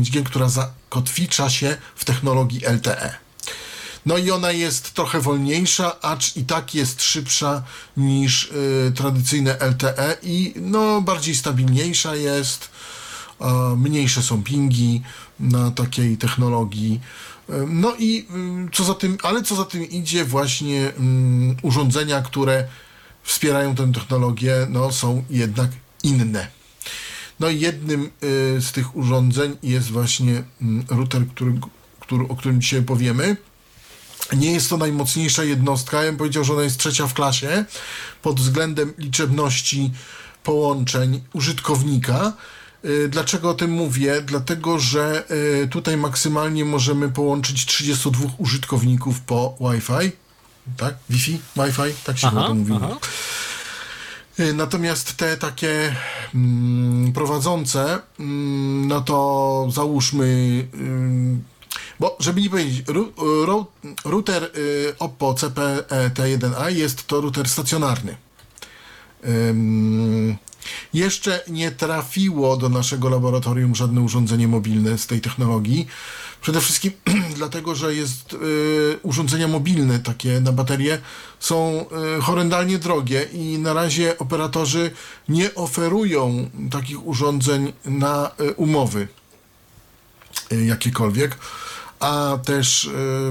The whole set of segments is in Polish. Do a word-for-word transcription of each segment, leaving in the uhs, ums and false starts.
pięć G, która zakotwicza się w technologii L T E. No i ona jest trochę wolniejsza, acz i tak jest szybsza niż y, tradycyjne L T E i no bardziej stabilniejsza jest, y, mniejsze są pingi na takiej technologii. Y, no i y, co za tym, ale co za tym idzie, właśnie y, urządzenia, które wspierają tę technologię, no są jednak inne. No i jednym y, z tych urządzeń jest właśnie y, router, który, który, o którym dzisiaj powiemy. Nie jest to najmocniejsza jednostka, ja bym powiedział, że ona jest trzecia w klasie pod względem liczebności połączeń użytkownika. Dlaczego o tym mówię? Dlatego, że tutaj maksymalnie możemy połączyć trzydziestu dwóch użytkowników po Wi-Fi, tak? Wi-Fi? Wi-Fi? Tak się to mówi. Natomiast te takie mm, prowadzące, mm, no to załóżmy... Mm, Bo, żeby nie powiedzieć, router Oppo C P E T jeden A jest to router stacjonarny. Um, jeszcze nie trafiło do naszego laboratorium żadne urządzenie mobilne z tej technologii. Przede wszystkim dlatego, że jest y, urządzenia mobilne takie na baterie są y, horrendalnie drogie i na razie operatorzy nie oferują takich urządzeń na y, umowy y, jakiekolwiek. A też,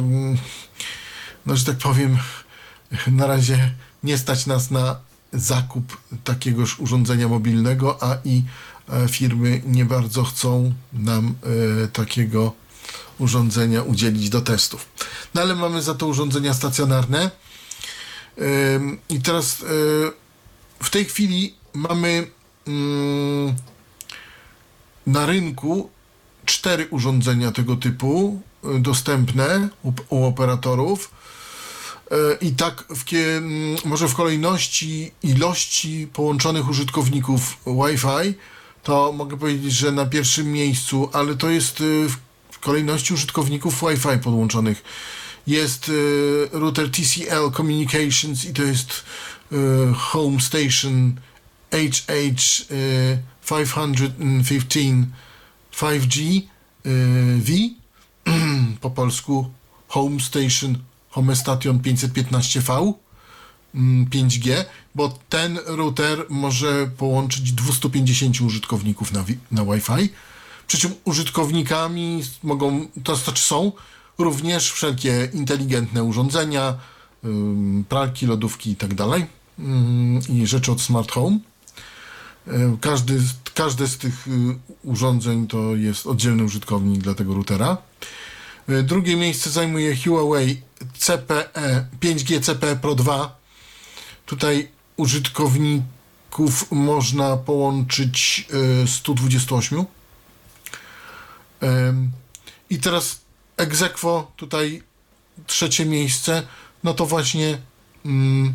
no że tak powiem, na razie nie stać nas na zakup takiegoż urządzenia mobilnego, a i firmy nie bardzo chcą nam takiego urządzenia udzielić do testów. No ale mamy za to urządzenia stacjonarne i teraz w tej chwili mamy na rynku cztery urządzenia tego typu dostępne u, u operatorów i tak w, może w kolejności ilości połączonych użytkowników Wi-Fi to mogę powiedzieć, że na pierwszym miejscu, ale to jest w kolejności użytkowników Wi-Fi podłączonych jest router T C L Communications i to jest Home Station H H pięćset piętnaście pięć G V, po polsku Home Station Home Station pięćset piętnaście V pięć G, bo ten router może połączyć dwieście pięćdziesiąt użytkowników na, na Wi-Fi. Przy czym użytkownikami mogą, to znaczy są również wszelkie inteligentne urządzenia, pralki, lodówki i tak dalej, i rzeczy od Smart Home. Każdy, każde z tych urządzeń to jest oddzielny użytkownik dla tego routera. Drugie miejsce zajmuje Huawei C P E, pięć G C P E Pro dwa. Tutaj użytkowników można połączyć sto dwadzieścia osiem. I teraz ex aequo, tutaj trzecie miejsce, no to właśnie mm,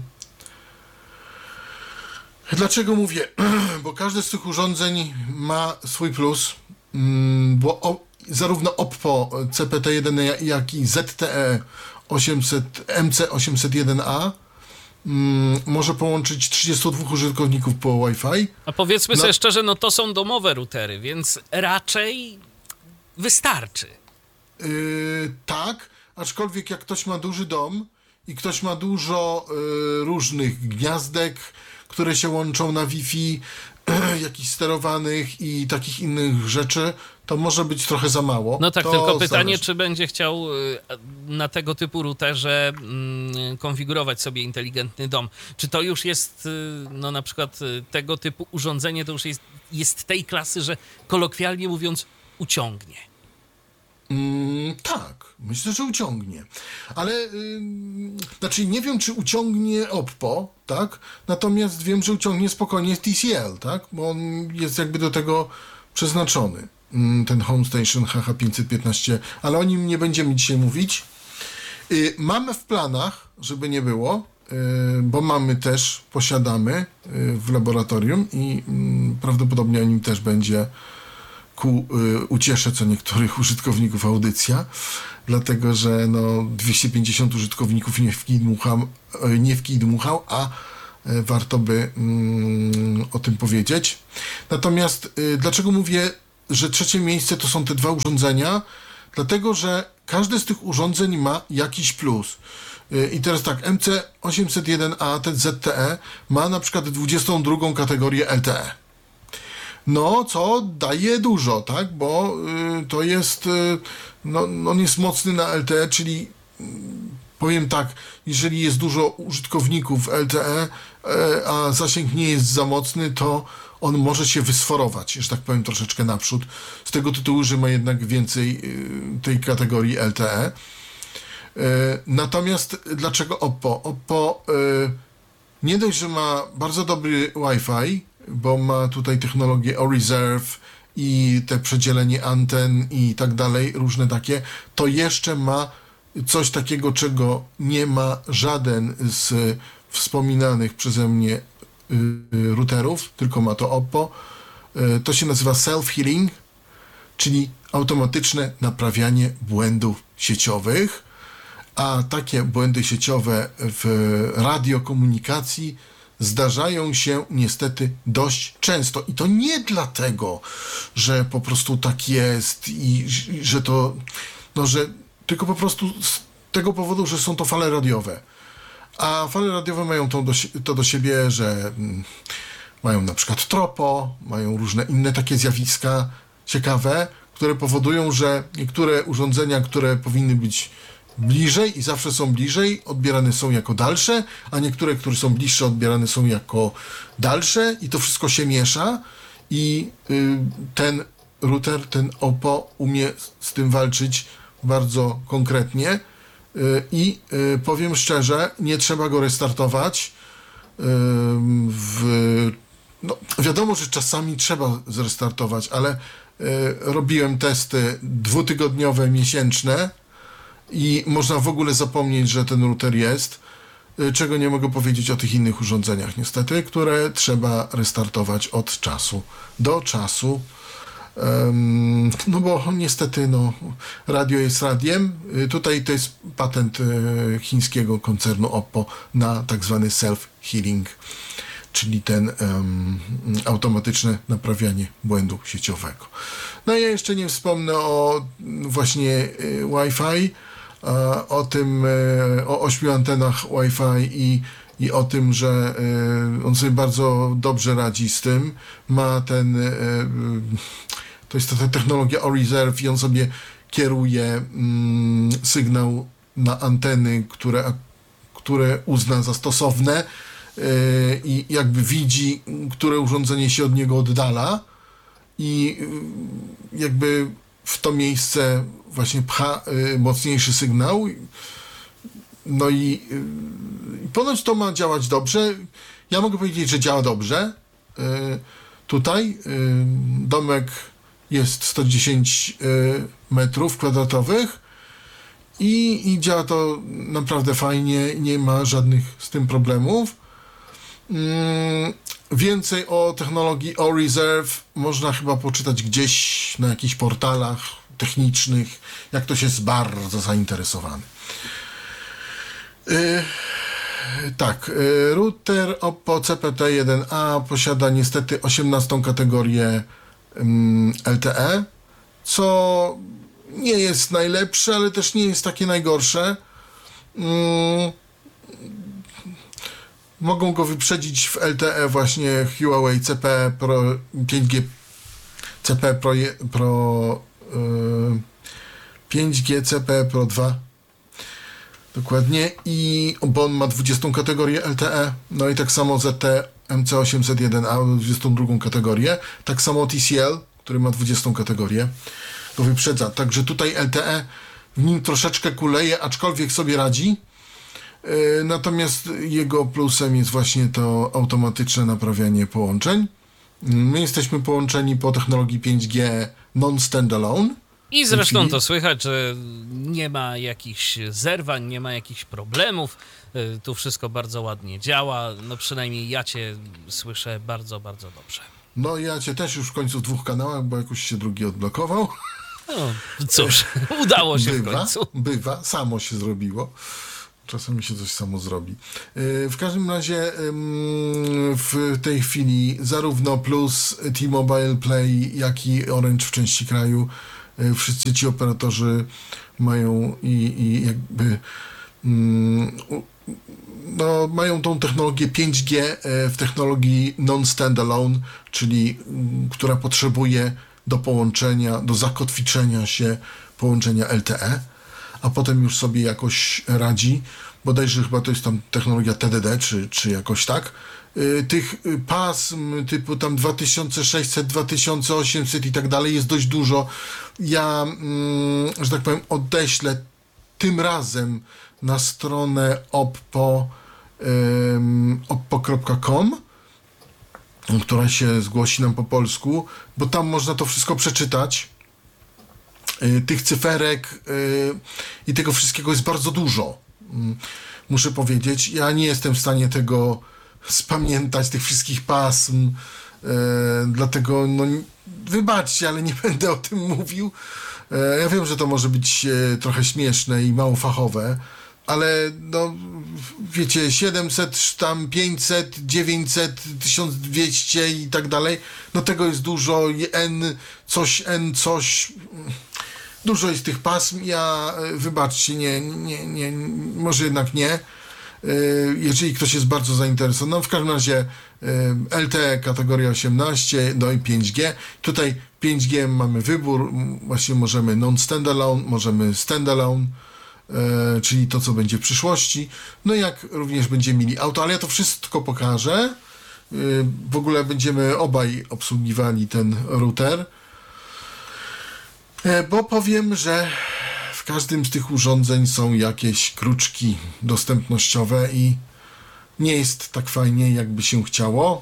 dlaczego mówię? Bo każde z tych urządzeń ma swój plus, mm, bo o, zarówno Oppo C P T jeden, jak i Z T E osiemset, M C osiemset jeden A mm, może połączyć trzydziestu dwóch użytkowników po Wi-Fi. A powiedzmy no, sobie szczerze, no to są domowe routery, więc raczej wystarczy. Yy, tak, aczkolwiek jak ktoś ma duży dom i ktoś ma dużo yy, różnych gniazdek, które się łączą na Wi-Fi, jakichś sterowanych i takich innych rzeczy, to może być trochę za mało. No tak, to tylko pytanie, zależy. czy będzie chciał na tego typu routerze mm, konfigurować sobie inteligentny dom. Czy to już jest, no na przykład tego typu urządzenie, to już jest, jest tej klasy, że kolokwialnie mówiąc uciągnie. Mm, tak, myślę, że uciągnie. Ale, yy, znaczy nie wiem, czy uciągnie Oppo, tak? Natomiast wiem, że uciągnie spokojnie T C L, tak? Bo on jest jakby do tego przeznaczony, yy, ten Home Station H H pięćset piętnaście, ale o nim nie będziemy dzisiaj mówić. Yy, mamy w planach, żeby nie było, yy, bo mamy też, posiadamy yy, w laboratorium i yy, prawdopodobnie o nim też będzie ku y, uciesze co niektórych użytkowników audycja, dlatego że no, dwieście pięćdziesiąt użytkowników nie w kij dmuchał, nie w kij dmuchał, a y, warto by y, o tym powiedzieć. Natomiast y, dlaczego mówię że trzecie miejsce to są te dwa urządzenia, dlatego że każde z tych urządzeń ma jakiś plus. I teraz tak, M C osiemset jeden A, ten Z T E, ma na przykład dwudziestą drugą kategorię L T E. No, co daje dużo, tak? Bo y, to jest, y, no, on jest mocny na L T E, czyli y, powiem tak, jeżeli jest dużo użytkowników L T E, y, a zasięg nie jest za mocny, to on może się wysforować, że tak powiem, troszeczkę naprzód. Z tego tytułu, że ma jednak więcej y, tej kategorii L T E. Y, natomiast dlaczego Oppo? Oppo y, nie dość, że ma bardzo dobry Wi-Fi, bo ma tutaj technologię O-Reserve i te przedzielenie anten i tak dalej, różne takie, to jeszcze ma coś takiego, czego nie ma żaden z wspominanych przeze mnie routerów, tylko ma to Oppo. To się nazywa self-healing, czyli automatyczne naprawianie błędów sieciowych, a takie błędy sieciowe w radiokomunikacji zdarzają się niestety dość często. I to nie dlatego, że po prostu tak jest i że to, no że, tylko po prostu z tego powodu, że są to fale radiowe. A fale radiowe mają to do, to do siebie, że mm, mają na przykład tropo, mają różne inne takie zjawiska ciekawe, które powodują, że niektóre urządzenia, które powinny być bliżej i zawsze są bliżej, odbierane są jako dalsze, a niektóre, które są bliższe, odbierane są jako dalsze i to wszystko się miesza i y, ten router, ten Oppo umie z tym walczyć bardzo konkretnie y, i y, powiem szczerze, nie trzeba go restartować. Y, w, no, wiadomo, że czasami trzeba zrestartować, ale y, robiłem testy dwutygodniowe, miesięczne, i można w ogóle zapomnieć, że ten router jest, czego nie mogę powiedzieć o tych innych urządzeniach niestety, które trzeba restartować od czasu do czasu. Um, no bo niestety no, radio jest radiem. Tutaj to jest patent chińskiego koncernu Oppo na tak zwany self-healing, czyli ten um, automatyczne naprawianie błędu sieciowego. No i ja jeszcze nie wspomnę o właśnie y, Wi-Fi, o tym, o ośmiu antenach Wi-Fi i, i o tym, że on sobie bardzo dobrze radzi z tym. Ma ten, to jest ta technologia O-Reserve i on sobie kieruje mm, sygnał na anteny, które, które uzna za stosowne i jakby widzi, które urządzenie się od niego oddala i jakby w to miejsce właśnie pcha y, mocniejszy sygnał. No i y, ponoć to ma działać dobrze. Ja mogę powiedzieć, że działa dobrze. Y, tutaj y, domek jest sto dziesięć y, metrów kwadratowych i, i działa to naprawdę fajnie. Nie ma żadnych z tym problemów. Y, Więcej o technologii O-Reserve można chyba poczytać gdzieś na jakichś portalach technicznych, jak ktoś jest bardzo zainteresowany. Yy, tak, yy, router Oppo C P T jeden A posiada niestety osiemnastą kategorię yy, L T E, co nie jest najlepsze, ale też nie jest takie najgorsze. Yy, Mogą go wyprzedzić w L T E właśnie Huawei C P Pro pięć G C P Pro, Pro yy, pięć G C P Pro dwa dokładnie i bo on ma dwudziestą kategorię L T E, no i tak samo Z T M C osiemset jeden A dwudziestą drugą kategorię, tak samo T C L, który ma dwudziestą kategorię, go wyprzedza, także tutaj L T E w nim troszeczkę kuleje, aczkolwiek sobie radzi. Natomiast jego plusem jest właśnie to automatyczne naprawianie połączeń. My jesteśmy połączeni po technologii pięć G non-standalone. I zresztą to słychać, że nie ma jakichś zerwań, nie ma jakichś problemów. Tu wszystko bardzo ładnie działa. No przynajmniej ja cię słyszę bardzo, bardzo dobrze. No ja cię też już w końcu w dwóch kanałach, bo jakoś się drugi odblokował. No cóż, udało się bywa, w końcu. Bywa, samo się zrobiło. czasami się coś samo zrobi. W każdym razie w tej chwili zarówno Plus, T-Mobile Play, jak i Orange w części kraju, wszyscy ci operatorzy mają i, i jakby no, mają tą technologię pięć G w technologii non-standalone, czyli która potrzebuje do połączenia, do zakotwiczenia się połączenia L T E, a potem już sobie jakoś radzi. Bodajże chyba to jest tam technologia T D D, czy, czy jakoś tak. Tych pasm typu tam dwa tysiące sześćset, dwa tysiące osiemset i tak dalej jest dość dużo. Ja, że tak powiem, odeślę tym razem na stronę oppo, um, oppo kropka com, która się zgłosi nam po polsku, bo tam można to wszystko przeczytać. Tych cyferek i tego wszystkiego jest bardzo dużo. Muszę powiedzieć, ja nie jestem w stanie tego spamiętać, tych wszystkich pasm, dlatego no, wybaczcie, ale nie będę o tym mówił. Ja wiem, że to może być trochę śmieszne i mało fachowe, ale no wiecie, siedemset, tam pięćset, dziewięćset, tysiąc dwieście i tak dalej, no tego jest dużo, n coś, n coś, dużo jest tych pasm. Ja, wybaczcie, nie, nie, nie, może jednak nie, jeżeli ktoś jest bardzo zainteresowany. No w każdym razie L T E kategoria osiemnaście, no i pięć G. Tutaj pięć G mamy wybór, właśnie możemy non-standalone, możemy standalone, e, czyli to, co będzie w przyszłości. No jak również będziemy mieli auto, ale ja to wszystko pokażę. E, w ogóle będziemy obaj obsługiwali ten router, e, bo powiem, że w każdym z tych urządzeń są jakieś kruczki dostępnościowe i nie jest tak fajnie, jakby się chciało.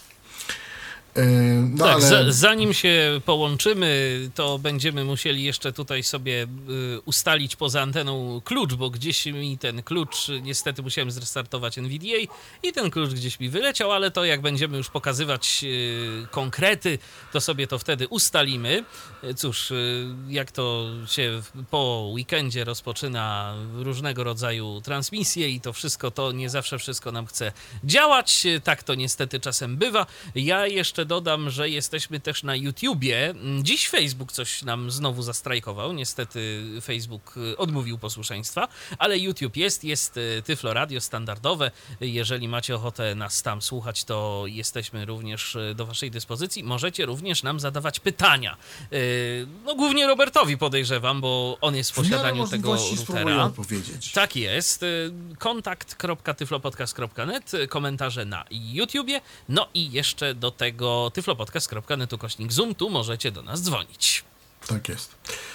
No, tak, ale... za, zanim się połączymy, to będziemy musieli jeszcze tutaj sobie y, ustalić poza anteną klucz, bo gdzieś mi ten klucz, niestety musiałem zrestartować N V D A i ten klucz gdzieś mi wyleciał, ale to jak będziemy już pokazywać y, konkrety, to sobie to wtedy ustalimy. Cóż, y, jak to się po weekendzie rozpoczyna różnego rodzaju transmisje i to wszystko, to nie zawsze wszystko nam chce działać. Tak to niestety czasem bywa. Ja jeszcze dodam, że jesteśmy też na YouTubie. Dziś Facebook coś nam znowu zastrajkował. Niestety Facebook odmówił posłuszeństwa, ale YouTube jest, jest Tyflo Radio standardowe. Jeżeli macie ochotę nas tam słuchać, to jesteśmy również do waszej dyspozycji. Możecie również nam zadawać pytania. No głównie Robertowi podejrzewam, bo on jest w posiadaniu tego routera. Tak jest. kontakt kropka tyflopodcast kropka net, komentarze na YouTubie, no i jeszcze do tego tyflopodcast kropka net ukośnik Zoom, tu możecie do nas dzwonić. Tak jest.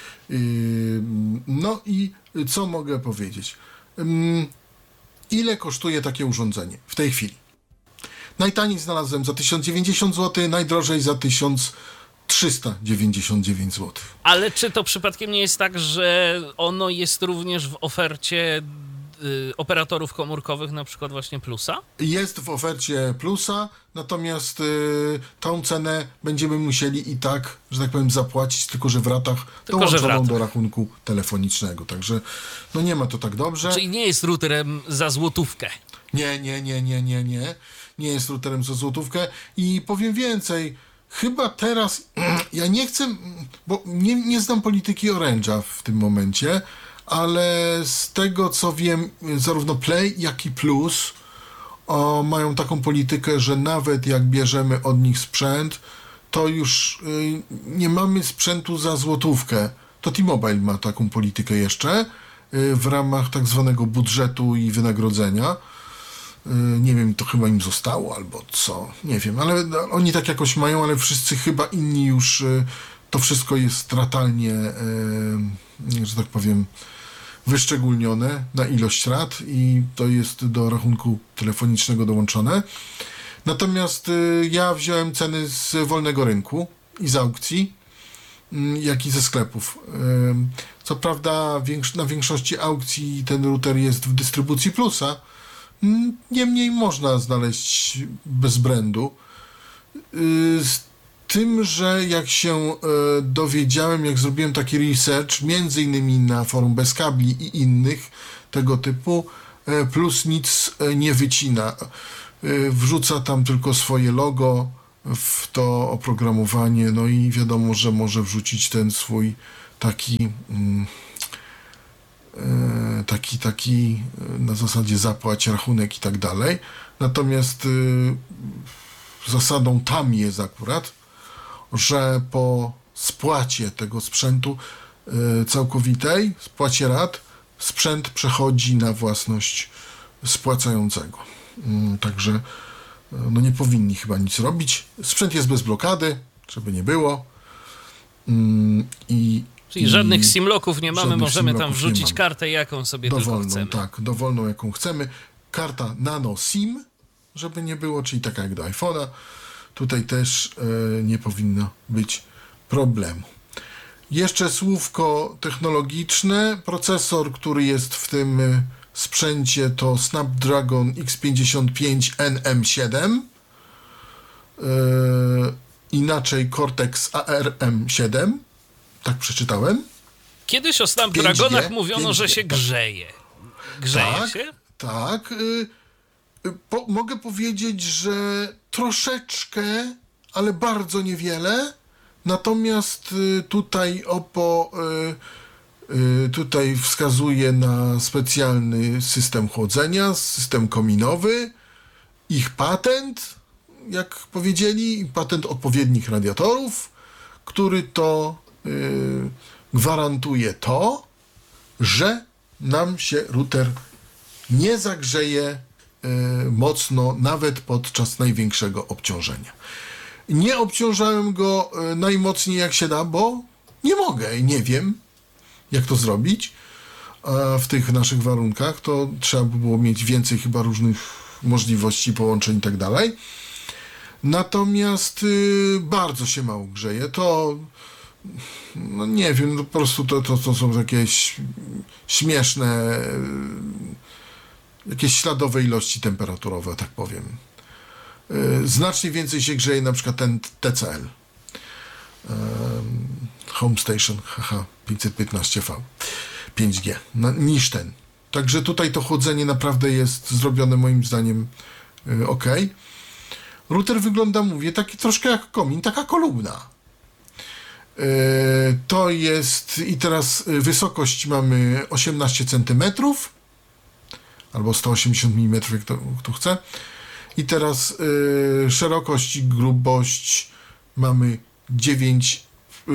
No i co mogę powiedzieć? Ile kosztuje takie urządzenie w tej chwili? Najtaniej znalazłem za tysiąc dziewięćdziesiąt złotych, najdrożej za tysiąc trzysta dziewięćdziesiąt dziewięć złotych. Ale czy to przypadkiem nie jest tak, że ono jest również w ofercie operatorów komórkowych, na przykład właśnie Plusa? Jest w ofercie Plusa, natomiast y, tą cenę będziemy musieli i tak, że tak powiem, zapłacić, tylko że w ratach dołączoną do rachunku telefonicznego. Także no nie ma to tak dobrze. Czyli nie jest routerem za złotówkę? Nie, nie, nie, nie, nie, nie. Nie jest routerem za złotówkę i powiem więcej. Chyba teraz, ja nie chcę, bo nie, nie znam polityki Orange'a w tym momencie, ale z tego co wiem, zarówno Play, jak i Plus o, mają taką politykę, że nawet jak bierzemy od nich sprzęt, to już y, nie mamy sprzętu za złotówkę. To T-Mobile ma taką politykę jeszcze y, w ramach tak zwanego budżetu i wynagrodzenia. Y, nie wiem, to chyba im zostało albo co, nie wiem, ale no, oni tak jakoś mają, ale wszyscy chyba inni już y, to wszystko jest ratalnie, y, że tak powiem, wyszczególnione na ilość rat i to jest do rachunku telefonicznego dołączone. Natomiast y, ja wziąłem ceny z wolnego rynku i z aukcji, y, jak i ze sklepów. Y, co prawda większ- na większości aukcji ten router jest w dystrybucji Plusa, y, niemniej można znaleźć bez brandu. Y, Tym, że jak się e, dowiedziałem, jak zrobiłem taki research, między innymi na forum Bez Kabli i innych tego typu, plus nic nie wycina. Wrzuca tam tylko swoje logo w to oprogramowanie, no i wiadomo, że może wrzucić ten swój taki taki, taki na zasadzie zapłać rachunek i tak dalej. Natomiast zasadą tam jest akurat, że po spłacie tego sprzętu całkowitej, spłacie rat, sprzęt przechodzi na własność spłacającego. Także no nie powinni chyba nic robić. Sprzęt jest bez blokady, żeby nie było. I, Czyli i żadnych simlocków nie mamy, możemy tam wrzucić mamy. kartę, jaką sobie dowolną, tylko chcemy. Tak, dowolną, jaką chcemy. Karta nano SIM, żeby nie było, czyli taka jak do iPhone'a. Tutaj też e, nie powinno być problemu. Jeszcze słówko technologiczne. Procesor, który jest w tym sprzęcie, to Snapdragon X pięćdziesiąt pięć N M siedem. Yy, inaczej Cortex A R M siedem. Tak przeczytałem. Kiedyś o Snapdragonach pięć G, mówiono, pięć G, że się grzeje. Grzeje tak, się? Tak. Yy, po, mogę powiedzieć, że troszeczkę, ale bardzo niewiele. Natomiast y, tutaj Oppo y, y, tutaj wskazuje na specjalny system chłodzenia, system kominowy, ich patent, jak powiedzieli, patent odpowiednich radiatorów, który to y, gwarantuje to, że nam się router nie zagrzeje y, mocno, nawet podczas największego obciążenia. Nie obciążałem go najmocniej jak się da, bo nie mogę i nie wiem, jak to zrobić. A w tych naszych warunkach to trzeba by było mieć więcej chyba różnych możliwości, połączeń i tak dalej. Natomiast y, bardzo się mało grzeje. To no nie wiem, no po prostu to, to, to są jakieś śmieszne, y, jakieś śladowe ilości temperaturowe, tak powiem. Znacznie więcej się grzeje na przykład ten T C L um, Home Station H H pięćset piętnaście V pięć G no, niż ten. Także tutaj to chłodzenie naprawdę jest zrobione moim zdaniem y, ok. Router wygląda, mówię, taki troszkę jak komin, taka kolumna. Y, to jest i teraz wysokość mamy osiemnaście centymetrów albo sto osiemdziesiąt milimetrów, jak to, kto chce. I teraz y, szerokość i grubość mamy dziewięć,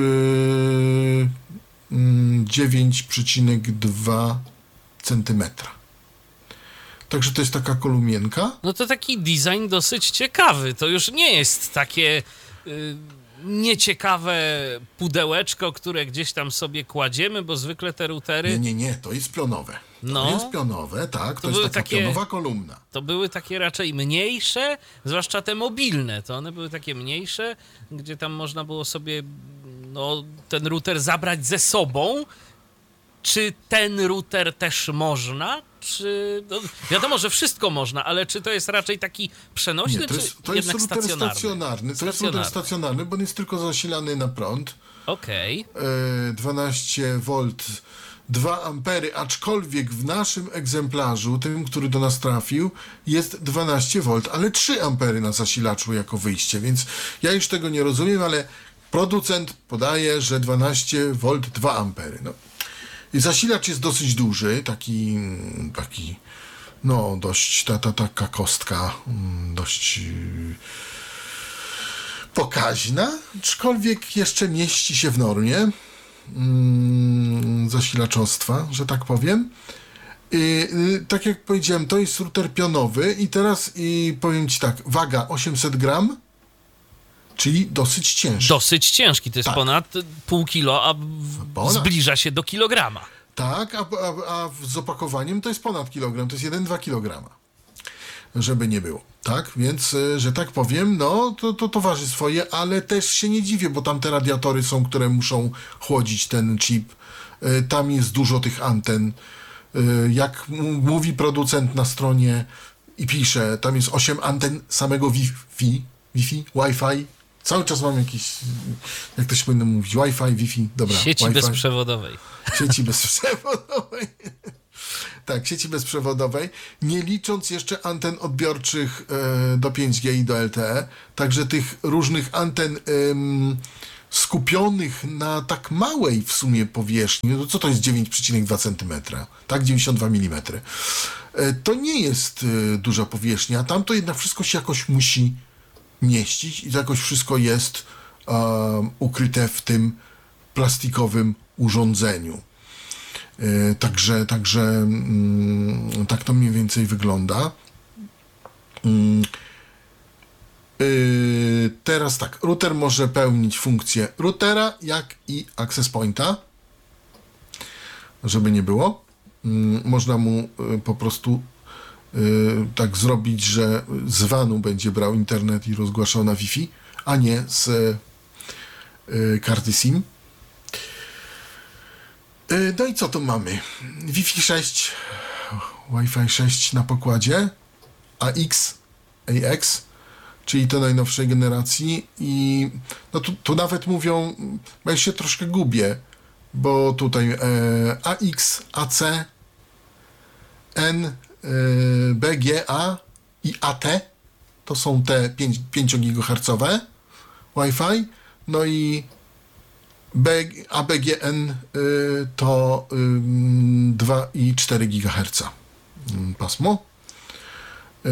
y, dziewięć przecinek dwa centymetra. Także to jest taka kolumienka. No to taki design dosyć ciekawy. To już nie jest takie y, nieciekawe pudełeczko, które gdzieś tam sobie kładziemy, bo zwykle te routery... Nie, nie, nie, to jest pionowe. To no, jest pionowe, tak, to, to jest taka takie, pionowa kolumna. To były takie raczej mniejsze, zwłaszcza te mobilne, to one były takie mniejsze, gdzie tam można było sobie no, ten router zabrać ze sobą. Czy ten router też można? Czy... No, wiadomo, że wszystko można, ale czy to jest raczej taki przenośny, Nie, to jest, czy to jest jednak router stacjonarny? stacjonarny? To jest router stacjonarny, bo on jest tylko zasilany na prąd. Okej. Okay. dwanaście wolt, dwa ampery, aczkolwiek w naszym egzemplarzu, tym, który do nas trafił, jest dwanaście wolt, ale trzy ampery na zasilaczu jako wyjście, więc ja już tego nie rozumiem, ale producent podaje, że dwanaście wolt, dwa ampery. No. I zasilacz jest dosyć duży, taki, taki no dość, ta, ta, taka kostka, dość yy, pokaźna, aczkolwiek jeszcze mieści się w normie yy, zasilaczostwa, że tak powiem. Yy, yy, tak jak powiedziałem, to jest router pionowy i teraz yy, powiem Ci tak, waga osiemset gram, czyli dosyć ciężki. Dosyć ciężki, to jest tak. ponad pół kilo, a ponad. Zbliża się do kilograma. Tak, a, a, a z opakowaniem to jest ponad kilogram, to jest jeden do dwóch kilograma, żeby nie było, tak? Więc, że tak powiem, no, to, to, to waży swoje, ale też się nie dziwię, bo tam te radiatory są, które muszą chłodzić ten chip, tam jest dużo tych anten, jak m- mówi producent na stronie i pisze, tam jest osiem anten samego Wi-Fi, Wi-Fi, Wi-Fi, cały czas mam jakiś, jak to się powinno mówić, Wi-Fi, Wi-Fi, dobra. Sieci Wi-Fi. bezprzewodowej. Sieci bezprzewodowej. Tak, sieci bezprzewodowej, nie licząc jeszcze anten odbiorczych e, do pięć G i do L T E, także tych różnych anten em, skupionych na tak małej w sumie powierzchni, no co to jest dziewięć przecinek dwa centymetra, tak, dziewięćdziesiąt dwa milimetry. E, to nie jest e, duża powierzchnia, tam to jednak wszystko się jakoś musi mieścić i to jakoś wszystko jest e, ukryte w tym plastikowym urządzeniu. Yy, także także yy, tak to mniej więcej wygląda. Yy, yy, teraz tak, router może pełnić funkcję routera, jak i access pointa, żeby nie było. Yy, można mu yy, po prostu yy, tak zrobić, że z vanu będzie brał internet i rozgłaszał na Wi-Fi, a nie z yy, karty SIM. No i co tu mamy? Wi-Fi sześć, Wi-Fi sześć na pokładzie, A X, A X, czyli to najnowszej generacji i no tu, tu nawet mówią, ja się troszkę gubię, bo tutaj e, A X, A C, N, e, B G A i A T to są te pięć gigahercowe Wi-Fi, no i A B G N y, to y, dwa i cztery gigaherca y, pasmo. Y,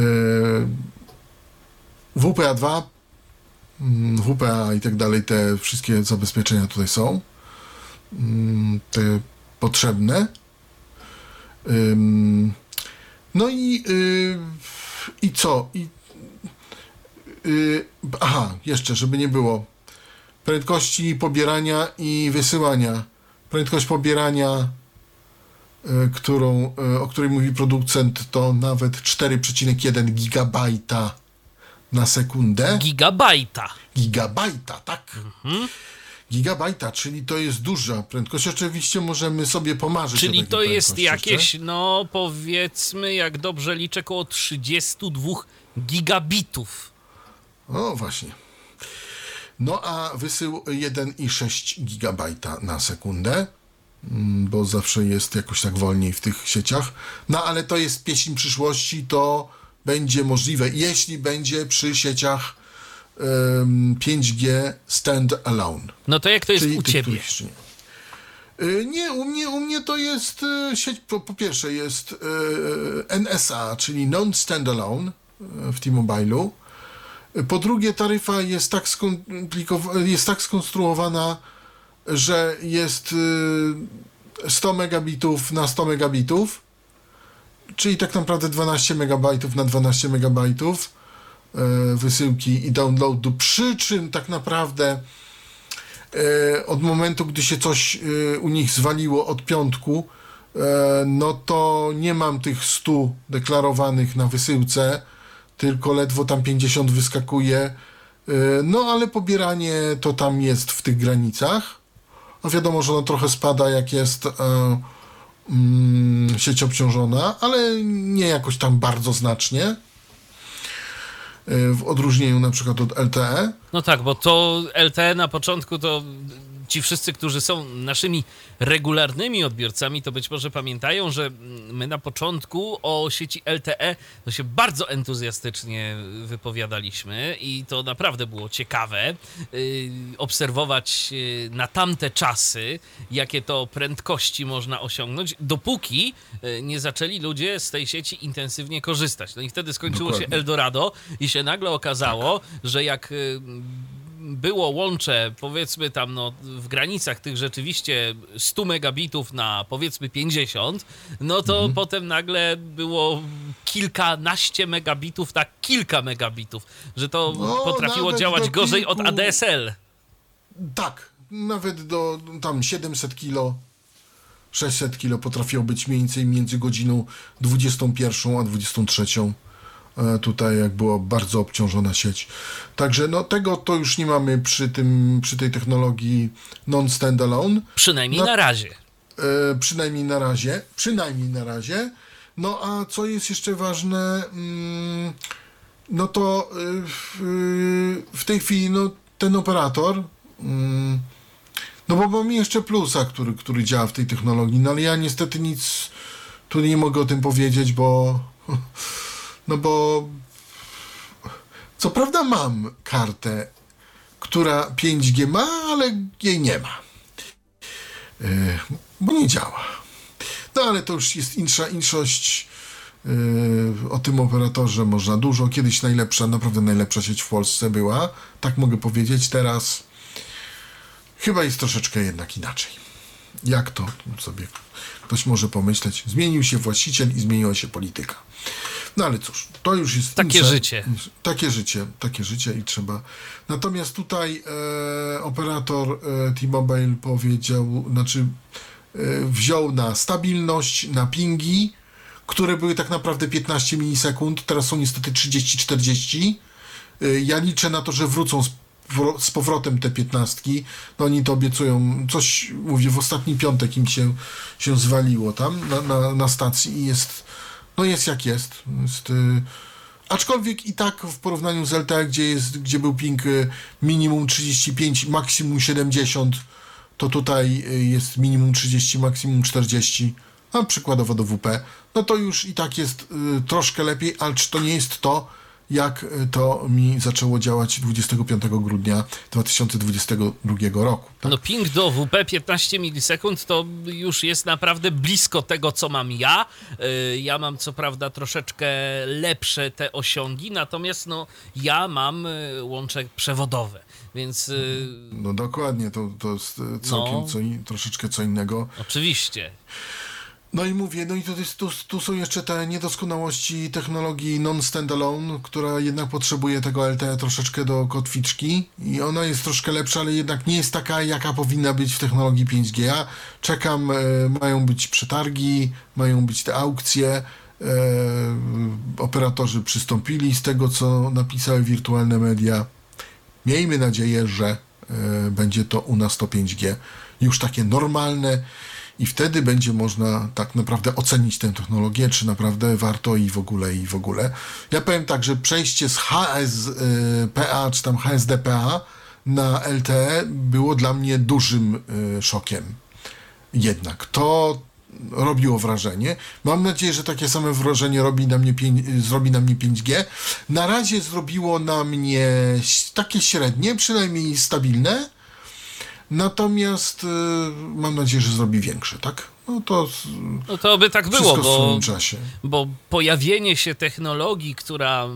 W P A dwa, y, W P A i tak dalej, te wszystkie zabezpieczenia tutaj są. Y, te potrzebne. Y, no i y, i co? I, y, aha, jeszcze, żeby nie było. Prędkości pobierania i wysyłania. Prędkość pobierania, y, którą, y, o której mówi producent, to nawet cztery przecinek jeden gigabajta na sekundę. Gigabajta. Gigabajta, tak. Mhm. Gigabajta, czyli to jest duża prędkość. Oczywiście możemy sobie pomarzyć. Czyli to jest jakieś, jeszcze. no powiedzmy, jak dobrze liczę, około trzydzieści dwa gigabitów. O, właśnie. No a wysył jeden i sześć gigabajta na sekundę, bo zawsze jest jakoś tak wolniej w tych sieciach. No ale to jest pieśń przyszłości, to będzie możliwe, jeśli będzie przy sieciach um, pięć G stand-alone. No to jak to jest Czyli u tych, ciebie? których nie. Nie, u mnie, u mnie to jest sieć, po, po pierwsze jest N S A, czyli non-standalone w T-Mobile'u. Po drugie, taryfa jest tak, jest tak skonstruowana, że jest sto megabitów na sto megabitów, czyli tak naprawdę dwanaście megabajtów na dwanaście megabajtów wysyłki i downloadu, przy czym tak naprawdę od momentu, gdy się coś u nich zwaliło od piątku, no to nie mam tych stu deklarowanych na wysyłce, tylko ledwo tam pięćdziesiąt wyskakuje, no ale pobieranie to tam jest w tych granicach. No wiadomo, że ono trochę spada, jak jest e, mm, sieć obciążona, ale nie jakoś tam bardzo znacznie, e, w odróżnieniu na przykład od L T E. No tak, bo to L T E na początku to ci wszyscy, którzy są naszymi regularnymi odbiorcami, to być może pamiętają, że my na początku o sieci L T E to się bardzo entuzjastycznie wypowiadaliśmy i to naprawdę było ciekawe yy, obserwować yy, na tamte czasy, jakie to prędkości można osiągnąć, dopóki yy, nie zaczęli ludzie z tej sieci intensywnie korzystać. No i wtedy skończyło Dokładnie. się Eldorado i się nagle okazało, tak. że jak yy, było łącze, powiedzmy tam no, w granicach tych rzeczywiście stu megabitów na powiedzmy pięćdziesiąt, no to mhm. potem nagle było kilkanaście megabitów na kilka megabitów, że to no, potrafiło działać gorzej kilku... od A D S L. Tak, nawet do tam siedemset kilo, sześćset kilo potrafiło być mniej więcej między godziną dwudziestą pierwszą a dwudziestą trzecią. Tutaj jak była bardzo obciążona sieć. Także no tego to już nie mamy przy tym, przy tej technologii non-standalone. Przynajmniej na, na razie. E, przynajmniej na razie. Przynajmniej na razie. No a co jest jeszcze ważne, mm, no to y, y, w tej chwili no, ten operator, y, no bo mamy jeszcze Plusa, który, który działa w tej technologii, no ale ja niestety nic tu nie mogę o tym powiedzieć, bo no bo co prawda mam kartę, która pięć G ma, ale jej nie ma, yy, bo nie działa. No ale to już jest insza, inszość. Yy, o tym operatorze można dużo. Kiedyś najlepsza, naprawdę najlepsza sieć w Polsce była, tak mogę powiedzieć. Teraz chyba jest troszeczkę jednak inaczej. Jak to sobie ktoś może pomyśleć? Zmienił się właściciel i zmieniła się polityka. No ale cóż, to już jest takie insze, życie. Takie życie, takie życie i trzeba. Natomiast tutaj e, operator e, T-Mobile powiedział, znaczy e, wziął na stabilność, na pingi, które były tak naprawdę piętnaście milisekund, teraz są niestety trzydzieści czterdzieści. E, ja liczę na to, że wrócą z, z powrotem te piętnastki. No oni to obiecują. Coś, mówię, w ostatni piątek im się, się zwaliło tam na, na, na stacji i jest no jest jak jest. jest yy, aczkolwiek i tak w porównaniu z L T E, gdzie, jest, gdzie był ping yy, minimum trzydzieści pięć, maksimum siedemdziesiąt, to tutaj yy, jest minimum trzydzieści, maksimum czterdzieści, a przykładowo do W P, no to już i tak jest yy, troszkę lepiej, ale czy to nie jest to, jak to mi zaczęło działać dwudziestego piątego grudnia dwa tysiące dwudziestego drugiego roku. Tak? No ping do W P piętnaście milisekund to już jest naprawdę blisko tego, co mam ja. Ja mam co prawda troszeczkę lepsze te osiągi, natomiast no ja mam łącze przewodowe, więc... No dokładnie, to, to jest całkiem no, co in, troszeczkę co innego. Oczywiście. No i mówię, no i to jest, tu, tu są jeszcze te niedoskonałości technologii non-standalone, która jednak potrzebuje tego L T E troszeczkę do kotwiczki i ona jest troszkę lepsza, ale jednak nie jest taka, jaka powinna być w technologii pięć G. Ja czekam, e, mają być przetargi, mają być te aukcje, e, operatorzy przystąpili z tego, co napisały wirtualne media. Miejmy nadzieję, że e, będzie to u nas to pięć G już takie normalne, i wtedy będzie można tak naprawdę ocenić tę technologię, czy naprawdę warto i w ogóle, i w ogóle. Ja powiem tak, że przejście z H S P A, czy tam H S D P A na L T E było dla mnie dużym szokiem. Jednak to robiło wrażenie. Mam nadzieję, że takie same wrażenie robi na mnie, zrobi na mnie pięć G. Na razie zrobiło na mnie takie średnie, przynajmniej stabilne. Natomiast y, mam nadzieję, że zrobi większe, tak? No to, no to by tak było, w bo, swoim czasie. Bo pojawienie się technologii, która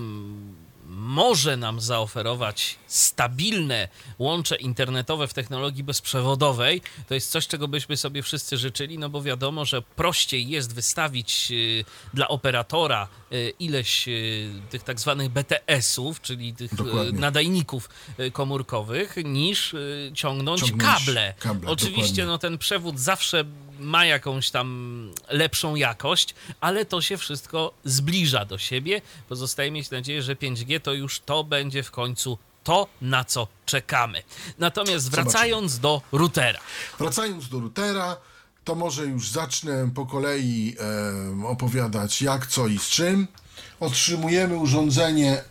może nam zaoferować stabilne łącze internetowe w technologii bezprzewodowej, to jest coś, czego byśmy sobie wszyscy życzyli, no bo wiadomo, że prościej jest wystawić y, dla operatora y, ileś y, tych tak zwanych B T S-ów, czyli tych y, nadajników y, komórkowych, niż y, ciągnąć Ciągnąć kable. kable. Oczywiście Dokładnie. no, ten przewód zawsze ma jakąś tam lepszą jakość, ale to się wszystko zbliża do siebie. Pozostaje mieć nadzieję, że pięć G to już to będzie w końcu to, na co czekamy. Natomiast wracając Zobaczymy. do routera. Wracając do routera, to może już zacznę po kolei e, opowiadać jak, co i z czym. Otrzymujemy urządzenie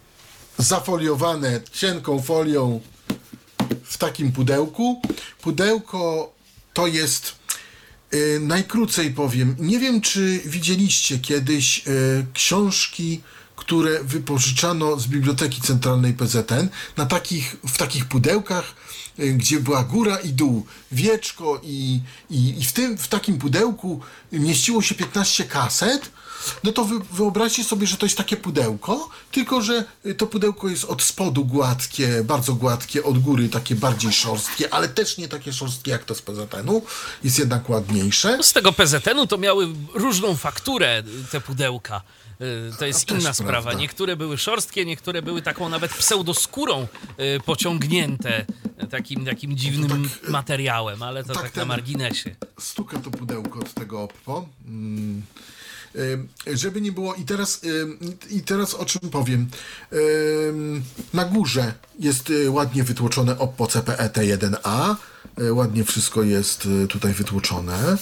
zafoliowane cienką folią w takim pudełku. Pudełko to jest, e, najkrócej powiem, nie wiem, czy widzieliście kiedyś e, książki, które wypożyczano z Biblioteki Centralnej P Z N na takich, w takich pudełkach, gdzie była góra i dół, wieczko i, i, i w tym, w takim pudełku mieściło się piętnaście kaset. No to wy, wyobraźcie sobie, że to jest takie pudełko, tylko że to pudełko jest od spodu gładkie, bardzo gładkie, od góry takie bardziej szorstkie, ale też nie takie szorstkie jak to z P Z N-u, jest jednak ładniejsze. Z tego P Z N-u to miały różną fakturę te pudełka. To jest A, inna sprawa. Prawda. Niektóre były szorstkie, niektóre były taką nawet pseudoskórą y, pociągnięte takim, takim dziwnym tak, materiałem, ale to tak, tak na marginesie. Stuka to pudełko od tego Oppo. Mm. Y, żeby nie było, i teraz, y, i teraz o czym powiem. Y, na górze jest y, ładnie wytłoczone Oppo C P E T jeden A. Y, ładnie wszystko jest y, tutaj wytłoczone.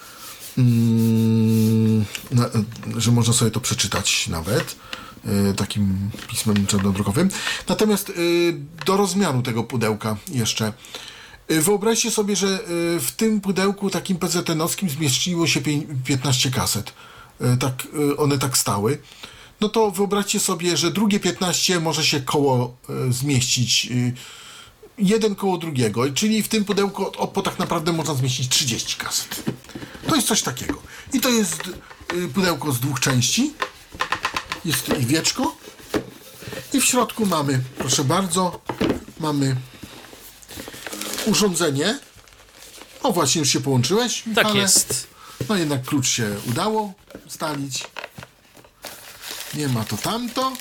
Mm, na, że można sobie to przeczytać nawet y, takim pismem czarnodrukowym. Natomiast y, do rozmiaru tego pudełka jeszcze Wyobraźcie sobie, że w tym pudełku takim P Z N-owskim zmieściło się piętnaście kaset. Tak, one tak stały. No to wyobraźcie sobie, że drugie piętnaście może się koło zmieścić. Jeden koło drugiego. Czyli w tym pudełku o, tak naprawdę można zmieścić trzydzieści kaset. To jest coś takiego. I to jest pudełko z dwóch części. Jest i wieczko. I w środku mamy, proszę bardzo, mamy urządzenie. O, właśnie już się połączyłeś, Michale. Tak jest. No jednak klucz się udało ustalić. Nie ma to tamto.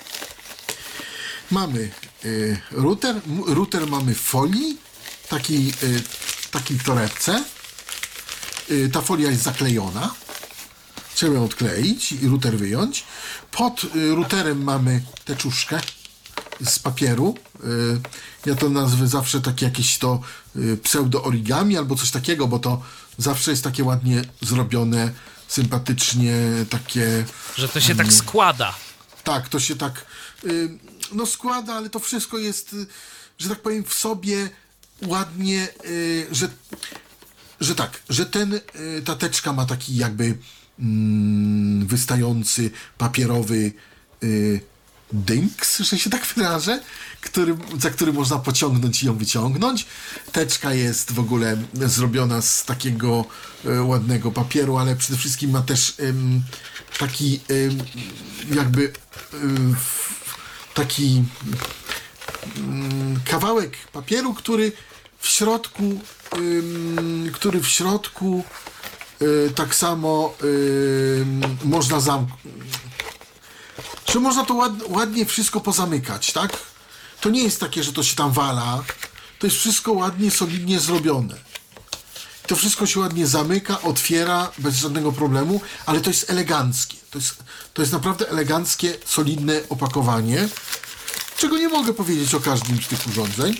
Mamy y, router. M- router mamy w folii, takiej, y, takiej torebce. Y, ta folia jest zaklejona. Trzeba ją odkleić i router wyjąć. Pod y, routerem mamy teczuszkę z papieru. Y, ja to nazwę zawsze takie jakieś to y, pseudo-origami albo coś takiego, bo to zawsze jest takie ładnie zrobione, sympatycznie, takie... Że to się tak składa. Tak, to się tak y, no składa, ale to wszystko jest, y, że tak powiem, w sobie ładnie, y, że, że tak, że ten, y, ta teczka ma taki jakby mm, wystający papierowy y, dynks, że się tak wyrażę, który, za który można pociągnąć i ją wyciągnąć. Teczka jest w ogóle zrobiona z takiego y, ładnego papieru, ale przede wszystkim ma też y, taki y, jakby y, taki y, kawałek papieru, który w środku y, który w środku y, tak samo y, można zamknąć, że można to ład, ładnie wszystko pozamykać, tak? To nie jest takie, że to się tam wala. To jest wszystko ładnie, solidnie zrobione. To wszystko się ładnie zamyka, otwiera bez żadnego problemu, ale to jest eleganckie. To jest, to jest naprawdę eleganckie, solidne opakowanie, czego nie mogę powiedzieć o każdym z tych urządzeń,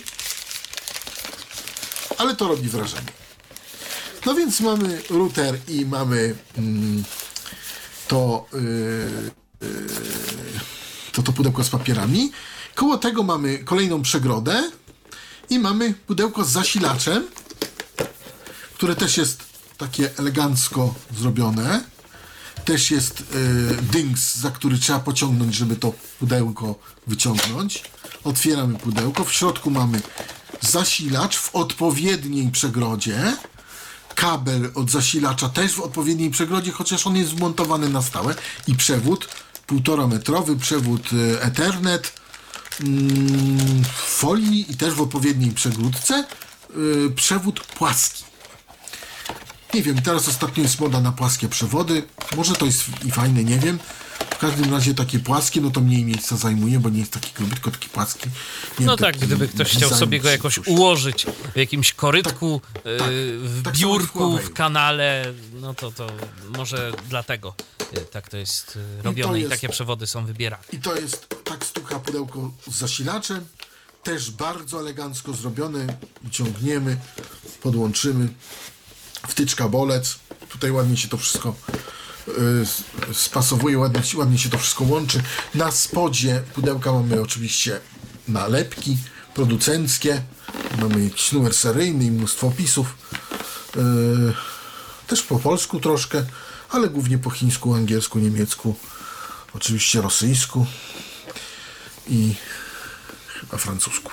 ale to robi wrażenie. No więc mamy router i mamy mm, to, yy, yy, to to pudełko z papierami. Koło tego mamy kolejną przegrodę i mamy pudełko z zasilaczem, które też jest takie elegancko zrobione. Też jest yy, dynks, za który trzeba pociągnąć, żeby to pudełko wyciągnąć. Otwieramy pudełko. W środku mamy zasilacz w odpowiedniej przegrodzie. Kabel od zasilacza też w odpowiedniej przegrodzie, chociaż on jest wmontowany na stałe. I przewód półtora metrowy, przewód yy, Ethernet w folii i też w odpowiedniej przegródce. Yy, przewód płaski. Nie wiem, teraz ostatnio jest moda na płaskie przewody. Może to jest i fajne, nie wiem. W każdym razie takie płaskie, no to mniej miejsca zajmuje, bo nie jest taki gruby, tylko taki płaski. Nie No wiem, tak, gdyby ktoś chciał sobie go jakoś coś. ułożyć w jakimś korytku, tak, yy, tak, w tak samo biurku, Huawei. w kanale, no to, to może dlatego yy, tak to jest yy, robione i, jest- takie przewody są wybierane. I to jest, tak stuka pudełko z zasilaczem. Też bardzo elegancko zrobione. Wyciągniemy, podłączymy. Wtyczka, bolec. Tutaj ładnie się to wszystko y, spasowuje, ładnie, ładnie się to wszystko łączy. Na spodzie pudełka mamy oczywiście nalepki producenckie. Mamy jakiś numer seryjny i mnóstwo opisów. Y, też po polsku troszkę, ale głównie po chińsku, angielsku, niemiecku, oczywiście rosyjsku i chyba francusku.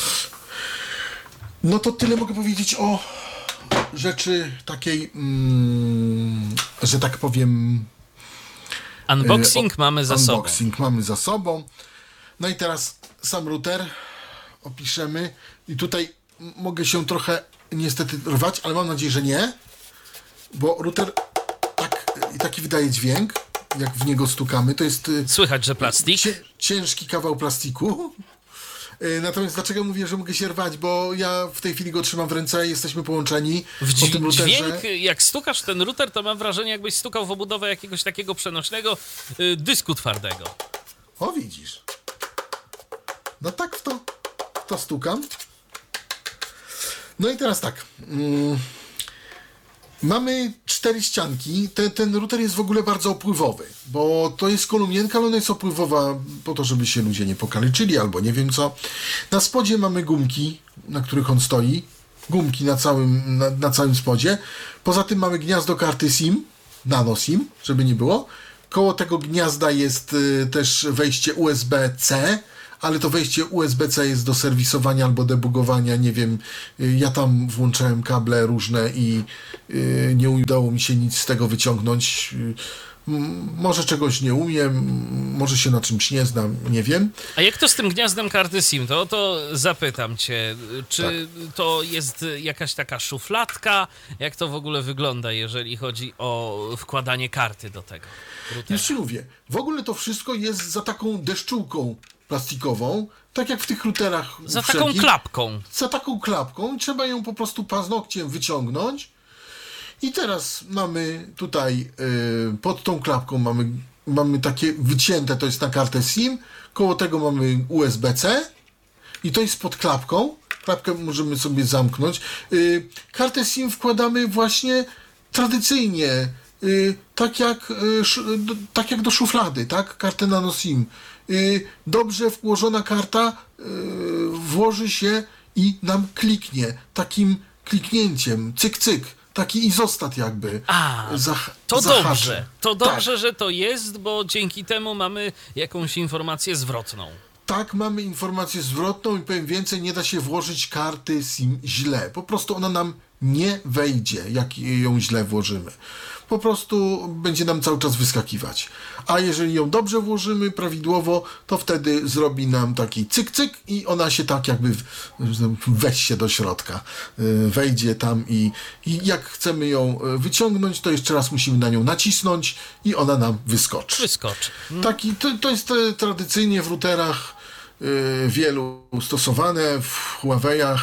No to tyle mogę powiedzieć o rzeczy takiej, mm, że tak powiem, Unboxing e, o- mamy za sobą. unboxing mamy za sobą. No i teraz sam router opiszemy. I tutaj m- mogę się trochę niestety rwać, ale mam nadzieję, że nie, bo router tak, taki wydaje dźwięk, jak w niego stukamy. To jest y, Słychać, że plastik. Cię, ciężki kawał plastiku. Yy, Natomiast dlaczego mówię, że mogę się rwać? Bo ja w tej chwili go trzymam w ręce, jesteśmy połączeni W po tym dźwię- routerze. dźwięk, jak stukasz w ten router, to mam wrażenie, jakbyś stukał w obudowę jakiegoś takiego przenośnego y, dysku twardego. O, widzisz. No tak w to, w to stukam. No i teraz tak. Mm, mamy cztery ścianki. Ten, ten router jest w ogóle bardzo opływowy, bo to jest kolumnienka, ale ona jest opływowa po to, żeby się ludzie nie pokaleczyli albo nie wiem co. Na spodzie mamy gumki, na których on stoi. gumki na całym, na, na całym spodzie. Poza tym mamy gniazdo karty SIM, nano SIM, żeby nie było. Koło tego gniazda jest y, też wejście U S B C, ale to wejście U S B C jest do serwisowania albo debugowania, nie wiem, y, ja tam włączałem kable różne i y, nie udało mi się nic z tego wyciągnąć. Y, Może czegoś nie umiem, może się na czymś nie znam, nie wiem. A jak to z tym gniazdem karty SIM? To, to zapytam cię, czy tak. to jest jakaś taka szufladka? Jak to w ogóle wygląda, jeżeli chodzi o wkładanie karty do tego routera? Już ci mówię, w ogóle to wszystko jest za taką deszczułką plastikową, tak jak w tych routerach Za wszelkich. taką klapką. Za taką klapką. Trzeba ją po prostu paznokciem wyciągnąć. I teraz mamy tutaj y, pod tą klapką mamy, mamy takie wycięte, to jest na kartę SIM, koło tego mamy U S B C i to jest pod klapką. Klapkę możemy sobie zamknąć. Y, kartę SIM wkładamy właśnie tradycyjnie, y, tak, jak, y, sz, do, tak jak do szuflady, tak? Kartę nano SIM. Y, dobrze włożona karta y, włoży się i nam kliknie takim kliknięciem, cyk, cyk. Taki izostat jakby. A, zah- to zahaczy. dobrze. To dobrze, tak. że to jest, bo dzięki temu mamy jakąś informację zwrotną. Tak, mamy informację zwrotną i powiem więcej, nie da się włożyć karty SIM źle. Po prostu ona nam nie wejdzie, jak ją źle włożymy. Po prostu będzie nam cały czas wyskakiwać. A jeżeli ją dobrze włożymy, prawidłowo, to wtedy zrobi nam taki cyk, cyk i ona się tak jakby weź się do środka. Wejdzie tam i, i jak chcemy ją wyciągnąć, to jeszcze raz musimy na nią nacisnąć i ona nam wyskoczy. Wyskoczy. Taki, to, to jest tradycyjnie w routerach wielu stosowane, w Huawei'ach,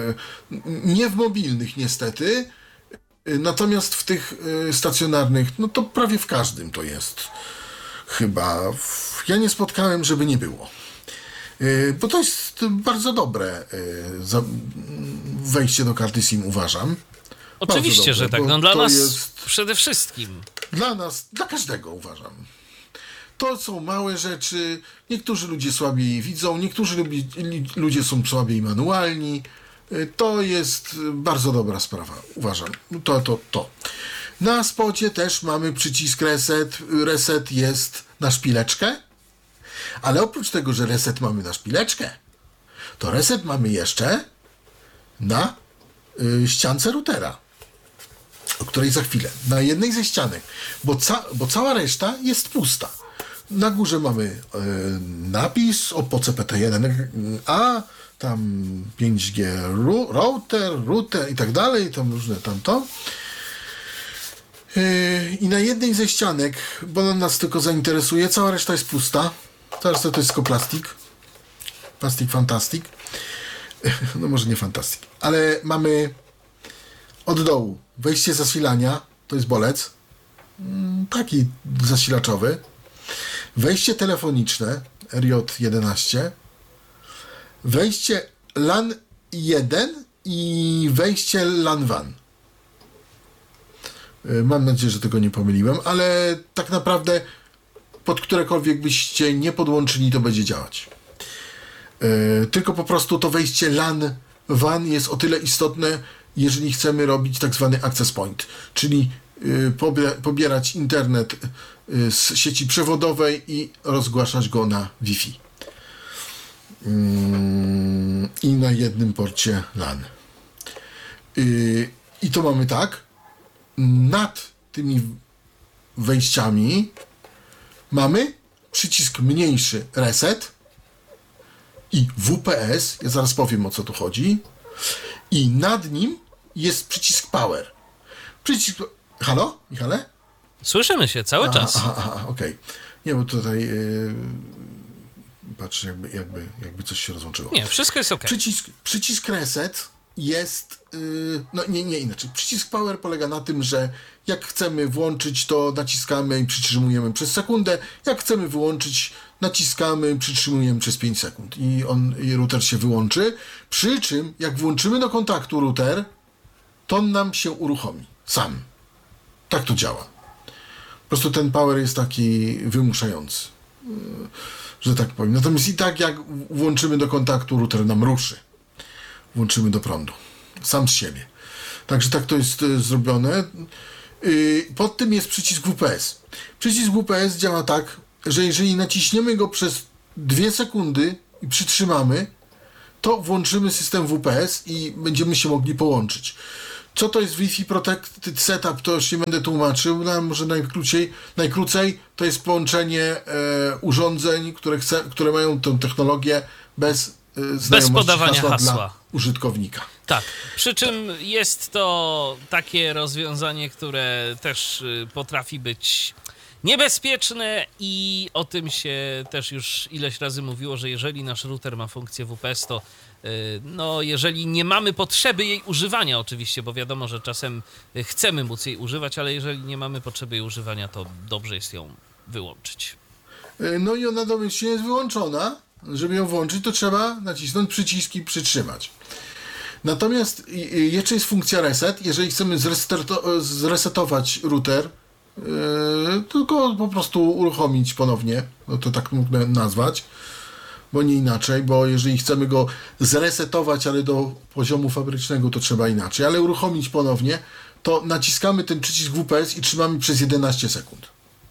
nie w mobilnych niestety, natomiast w tych stacjonarnych, no to prawie w każdym to jest. Chyba. Ja nie spotkałem, żeby nie było. Bo to jest bardzo dobre wejście do karty SIM, uważam. Oczywiście, dobre, że tak. No dla to nas jest... przede wszystkim. Dla nas, dla każdego uważam. To są małe rzeczy. Niektórzy ludzie słabiej widzą, niektórzy lubi, ludzie są słabiej manualni. To jest bardzo dobra sprawa, uważam. To, to, to. Na spodzie też mamy przycisk reset. Reset jest na szpileczkę, ale oprócz tego, że reset mamy na szpileczkę, to reset mamy jeszcze na y, ściance routera, o której za chwilę. Na jednej ze ścianek, bo, ca bo cała reszta jest pusta. Na górze mamy y, napis o po C P T jeden A, tam pięć G ru, router, router i tak dalej, tam różne tamto. Yy, I na jednej ze ścianek, bo nas tylko zainteresuje, cała reszta jest pusta. Cała reszta to jest tylko plastik. Plastik fantastic. No może nie fantastic. Ale mamy od dołu wejście zasilania, to jest bolec. Taki zasilaczowy. Wejście telefoniczne R J jedenaście. Wejście LAN jeden i wejście LAN WAN. Mam nadzieję, że tego nie pomyliłem, ale tak naprawdę pod którekolwiek byście nie podłączyli, to będzie działać. Yy, tylko po prostu to wejście LAN WAN jest o tyle istotne, jeżeli chcemy robić tak zwany access point, czyli yy, pobie pobierać internet yy, z sieci przewodowej i rozgłaszać go na Wi-Fi. Yy, I na jednym porcie LAN. Yy, I to mamy tak. Nad tymi wejściami mamy przycisk mniejszy reset i W P S. Ja zaraz powiem, o co tu chodzi. I nad nim jest przycisk power. Przycisk... Halo, Michale? Słyszymy się cały aha, czas. Aha, aha, okej. Okay. Nie, bo tutaj yy, patrzę, jakby, jakby, jakby coś się rozłączyło. Nie, wszystko jest okej. Przycisk, przycisk reset jest, yy, no nie, nie inaczej. Przycisk power polega na tym, że jak chcemy włączyć, to naciskamy i przytrzymujemy przez sekundę. Jak chcemy wyłączyć, naciskamy i przytrzymujemy przez pięć sekund. I on, i router się wyłączy. Przy czym, jak włączymy do kontaktu router, to on nam się uruchomi. Sam. Tak to działa. Po prostu ten power jest taki wymuszający, yy, że tak powiem. Natomiast i tak, jak włączymy do kontaktu, router nam ruszy. Włączymy do prądu. sam z siebie. Także tak to jest y, zrobione. Y, pod tym jest przycisk W P S. Przycisk W P S działa tak, że jeżeli naciśniemy go przez dwie sekundy i przytrzymamy, to włączymy system W P S i będziemy się mogli połączyć. Co to jest Wi-Fi Protected Setup, to już nie będę tłumaczył, no, może najkrócej, najkrócej to jest połączenie e, urządzeń, które, chce, które mają tę technologię bez, e, bez podawania hasła, hasła dla użytkownika. Tak, przy czym jest to takie rozwiązanie, które też potrafi być niebezpieczne i o tym się też już ileś razy mówiło, że jeżeli nasz router ma funkcję W P S, to no jeżeli nie mamy potrzeby jej używania oczywiście, bo wiadomo, że czasem chcemy móc jej używać, ale jeżeli nie mamy potrzeby jej używania, to dobrze jest ją wyłączyć. No i ona domyślnie jest wyłączona. Żeby ją włączyć, to trzeba nacisnąć przycisk i przytrzymać. Natomiast jeszcze jest funkcja reset. Jeżeli chcemy zresetować router, yy, tylko po prostu uruchomić ponownie, no to tak mógłbym nazwać, bo nie inaczej, bo jeżeli chcemy go zresetować, ale do poziomu fabrycznego, to trzeba inaczej, ale uruchomić ponownie, to naciskamy ten przycisk W P S i trzymamy przez jedenaście sekund.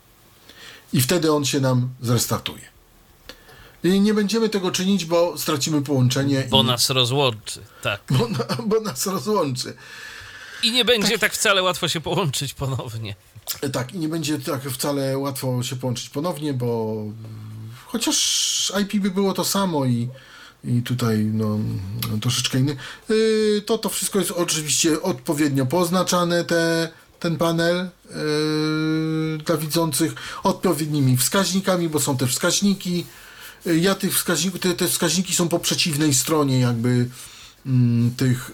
I wtedy on się nam zrestartuje. I nie będziemy tego czynić, bo stracimy połączenie. Bo i... nas rozłączy, tak. Bo, bo nas rozłączy. I nie będzie tak. tak wcale łatwo się połączyć ponownie. Tak, i nie będzie tak wcale łatwo się połączyć ponownie, bo chociaż I P by było to samo i, i tutaj no, troszeczkę inny, yy, to to wszystko jest oczywiście odpowiednio poznaczane, te, ten panel yy, dla widzących, odpowiednimi wskaźnikami, bo są te wskaźniki. Ja tych wskaźników, te, te wskaźniki są po przeciwnej stronie jakby mm, tych,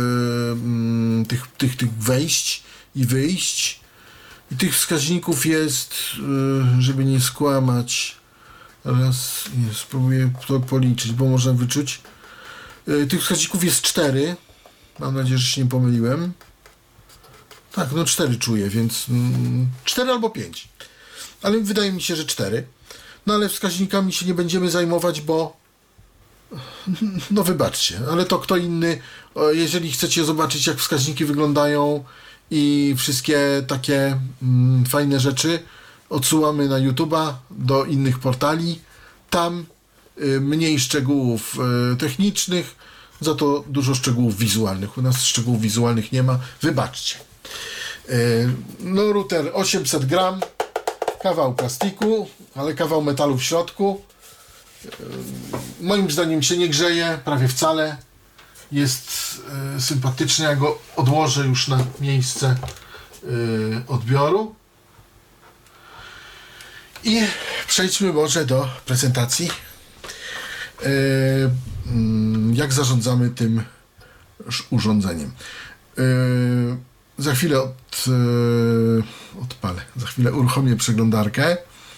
yy, tych, tych, tych wejść i wyjść. I tych wskaźników jest, yy, żeby nie skłamać, raz, nie, spróbuję to policzyć, bo można wyczuć. Yy, tych wskaźników jest cztery. Mam nadzieję, że się nie pomyliłem. Tak, no cztery czuję, więc mm, cztery albo pięć. Ale wydaje mi się, że cztery. No ale wskaźnikami się nie będziemy zajmować, bo no wybaczcie, ale to kto inny, jeżeli chcecie zobaczyć, jak wskaźniki wyglądają i wszystkie takie mm, fajne rzeczy, odsyłamy na YouTube'a do innych portali. Tam y, mniej szczegółów y, technicznych, za to dużo szczegółów wizualnych. U nas szczegółów wizualnych nie ma, wybaczcie. Y, no router osiemset gram, kawał plastiku, ale kawał metalu w środku. Moim zdaniem się nie grzeje prawie wcale. Jest y, sympatyczny. Ja go odłożę już na miejsce y, odbioru. I przejdźmy może do prezentacji. Y, y, jak zarządzamy tym urządzeniem. Y, za chwilę od, y, odpalę. Za chwilę uruchomię przeglądarkę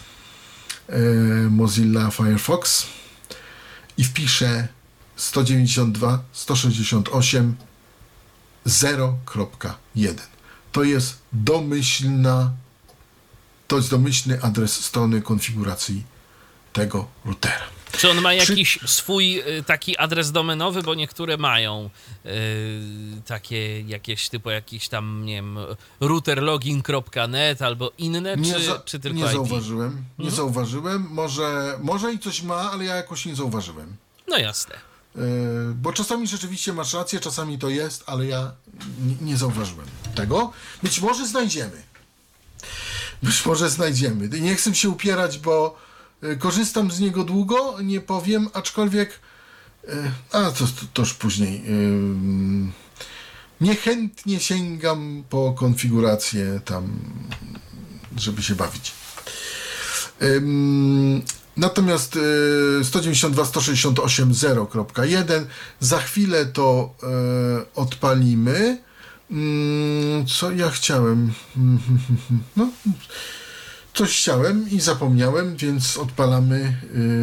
Mozilla Firefox i wpiszę sto dziewięćdziesiąt dwa sto sześćdziesiąt osiem zero kropka jeden. To jest domyślna, to jest domyślny adres strony konfiguracji tego routera. Czy on ma jakiś Czy... swój y, taki adres domenowy, bo niektóre mają y, takie jakieś typu jakiś tam, nie wiem, routerlogin kropka net albo inne, nie czy, za, czy tylko nie I P? zauważyłem, nie mhm. zauważyłem, może, może i coś ma, ale ja jakoś nie zauważyłem. No jasne. Y, bo czasami rzeczywiście masz rację, czasami to jest, ale ja nie, nie zauważyłem tego. Być może znajdziemy. Być może znajdziemy. Nie chcę się upierać, bo korzystam z niego długo, nie powiem, aczkolwiek a to, to, to już później niechętnie sięgam po konfigurację tam, żeby się bawić. Natomiast sto dziewięćdziesiąt dwa sto sześćdziesiąt osiem zero kropka jeden za chwilę to odpalimy. Co ja chciałem? No, coś chciałem i zapomniałem, więc odpalamy.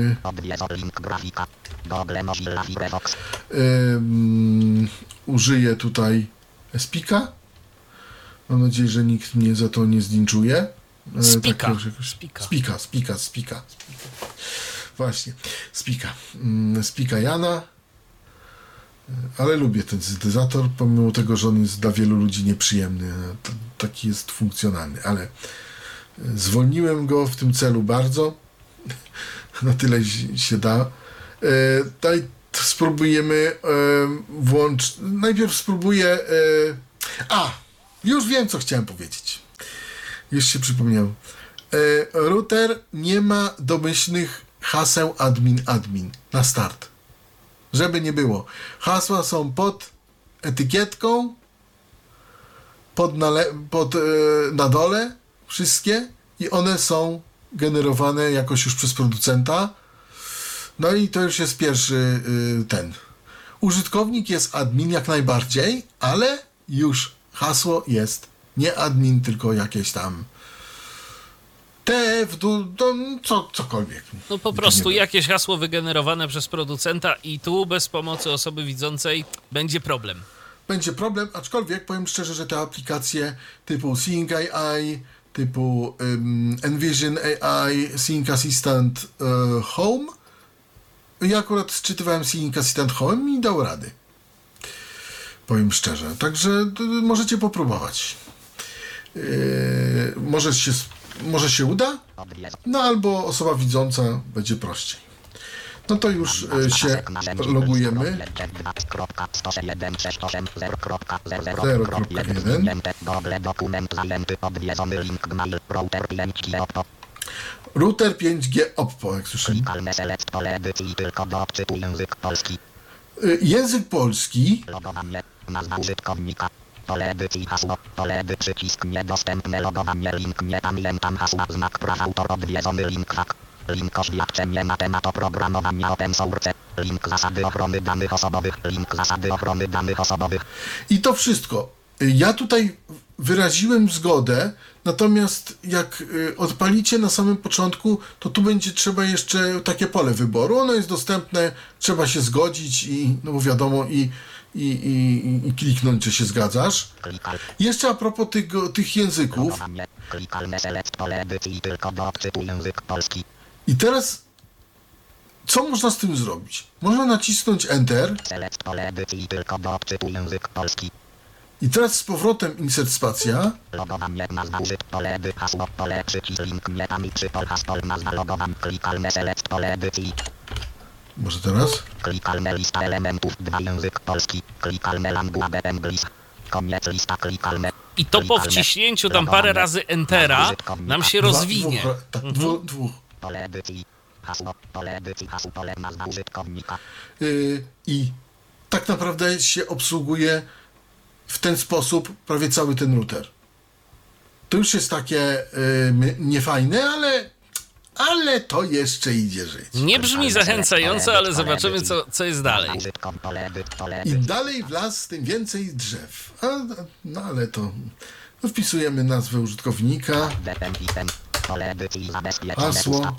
Yy, yy, użyję tutaj Spika. Mam nadzieję, że nikt mnie za to nie zdinczuje. Spika. Tak, spika. Spika, spika, spika. Właśnie, Spika. Spika Jana. Ale lubię ten syntezator, pomimo tego, że on jest dla wielu ludzi nieprzyjemny. To, taki jest funkcjonalny, ale zwolniłem go w tym celu bardzo. Na tyle się da. E, daj, spróbujemy e, włączyć. Najpierw spróbuję. E, a, już wiem, co chciałem powiedzieć. Już się przypomniałem. E, router nie ma domyślnych haseł admin admin na start. Żeby nie było. Hasła są pod etykietką, pod, nale- pod e, na dole wszystkie i one są generowane jakoś już przez producenta. No i to już jest pierwszy y, ten. Użytkownik jest admin jak najbardziej, ale już hasło jest nie admin, tylko jakieś tam T F, do, co, cokolwiek. No po prostu jakieś hasło wygenerowane przez producenta i tu bez pomocy osoby widzącej będzie problem. Będzie problem, aczkolwiek powiem szczerze, że te aplikacje typu Seeing A I, typu um, Envision A I, Seeing Assistant uh, Home, ja akurat sczytywałem Seeing Assistant Home i dał rady. Powiem szczerze. Także y, możecie popróbować. Yy, może, się, może się uda, no albo osoba widząca będzie prościej. No to już y, się logujemy. zero kropka jeden. Router pięć G Oppo, jak słyszymy. Y, język polski. Nazwa użytkownika. Pole edycji hasło. Pole edy przycisk niedostępne logowanie link nie pamiętam hasła znak praw autor odwiedzony link hak. Link oświadczenie na temat oprogramowania open source. Link zasady ochrony danych osobowych. Link zasady ochrony danych osobowych. I to wszystko. Ja tutaj wyraziłem zgodę, natomiast jak odpalicie na samym początku, to tu będzie trzeba jeszcze takie pole wyboru. Ono jest dostępne, trzeba się zgodzić i, no bo wiadomo, i, i, i, i kliknąć, czy się zgadzasz. Jeszcze a propos tych, tych języków. I teraz co można z tym zrobić? Można nacisnąć Enter. I teraz z powrotem insert spacja. Logowanie nazwa użyt pole edy hasło pole przycisk link nie tam i przy pol has pol nazwa logowanie klikalne select pole edycji. Może teraz? Klikalne lista elementów dwa język polski. Klikalne language English. Koniec lista klikalne. I to po wciśnięciu tam parę razy Entera nam się rozwinie. Dwa, dwóch, tak, mhm. dwu, dwóch. Pole edycji. Hasło pole edycji hasło pole nazwa użytkownika. Yy, I tak naprawdę się obsługuje w ten sposób prawie cały ten router. To już jest takie yy, niefajne, ale, ale to jeszcze idzie żyć. Nie brzmi zachęcająco, ale zobaczymy, co, co jest dalej. Im dalej w las, tym więcej drzew. A, no ale to... No, wpisujemy nazwę użytkownika, hasło.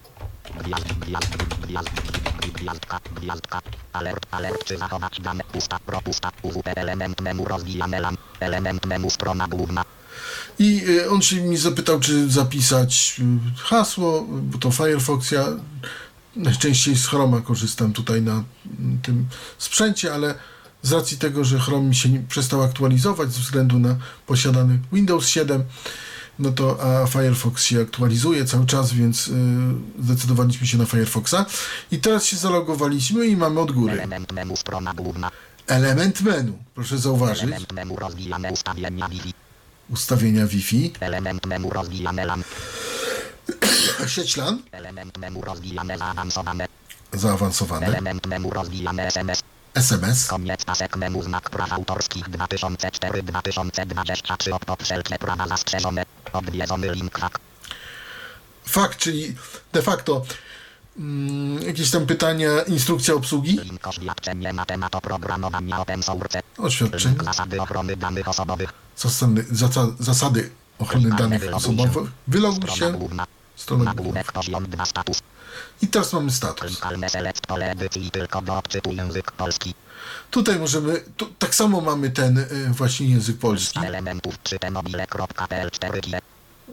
Gwiazdka, gwiazdka, alert, alert, czy zachować dane, pusta, propusta, U W P, element memu rozwijane lam, element memu strona główna. I y, on się mi zapytał, czy zapisać y, hasło, bo to Firefox, ja najczęściej z Chroma korzystam tutaj na y, tym sprzęcie, ale z racji tego, że Chrome mi się nie, przestał aktualizować ze względu na posiadany Windows siedem, no to a Firefox się aktualizuje cały czas, więc y, zdecydowaliśmy się na Firefoxa. I teraz się zalogowaliśmy i mamy od góry. Element menu strona główna. Element menu, proszę zauważyć. Element menu rozwijane ustawienia Wi-Fi. Ustawienia Wi-Fi. Element menu rozwijane LAN. Sieć LAN. Element menu rozwijane zaawansowane. Zaawansowane. Element menu rozwijane S M S. S M S. Koniec pasek menu znak praw autorskich dwa tysiące cztery do dwa tysiące dwadzieścia trzy Oppo wszelkie prawa zastrzeżone. Odwiedzony link hack. Fakt, czyli de facto mm, jakieś tam pytania, instrukcja obsługi. Link oświadczenie na temat oprogramowania open source. Oświadczenie. Link zasady ochrony danych osobowych. Zasady, zasa- zasady ochrony danych osobowych. Wyloguj się. Główna. Strona główna. Nagłówek poziom dwa status. I teraz mamy status. Klikalne select pole edycji tylko do odczytu język polski. Tutaj możemy, tu, tak samo mamy ten y, właśnie język polski. Elementów trzy t mobile kropka p l cztery g.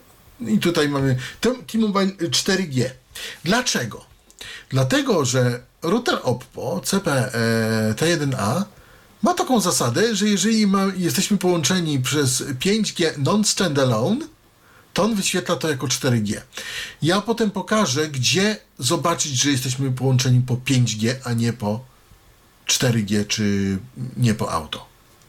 I tutaj mamy T-Mobile cztery G. Dlaczego? Dlatego, że router Oppo C P T jeden A ma taką zasadę, że jeżeli ma, jesteśmy połączeni przez pięć G non-standalone, to on wyświetla to jako cztery G. Ja potem pokażę, gdzie zobaczyć, że jesteśmy połączeni po pięć G, a nie po cztery G, czy nie po auto.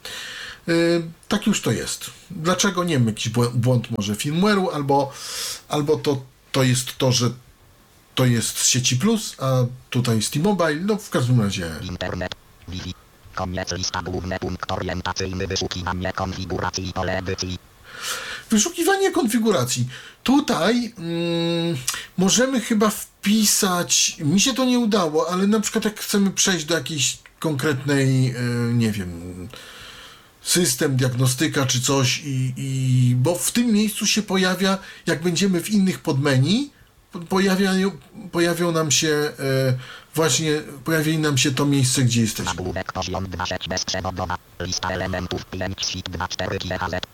Yy, tak już to jest. Dlaczego? Nie wiem, jakiś błąd może firmware'u, albo, albo to, to jest to, że to jest z sieci Plus, a tutaj z T-Mobile. No w każdym razie... Internet, Wi-Fi, koniec lista główny punkt orientacyjny, wyszukiwanie konfiguracji pole edycji. Wyszukiwanie konfiguracji. Tutaj mm, możemy chyba wpisać, mi się to nie udało, ale na przykład jak chcemy przejść do jakiejś konkretnej, yy, nie wiem, system, diagnostyka czy coś, i, i bo w tym miejscu się pojawia, jak będziemy w innych podmenu, pojawiają, pojawią nam się e, właśnie, pojawi nam się to miejsce, gdzie jesteśmy. Nagłówek poziom dwa sieć bezprzewodowa, lista elementów pięć sit dwa cztery GHz, E,